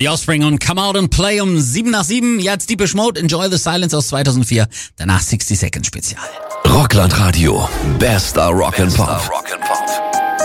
The Offspring und Come Out and Play um 7:07. Jetzt Deepish Mode, Enjoy the Silence aus 2004. Danach 60 Second Spezial. Rockland Radio. Bester Rock and Pop.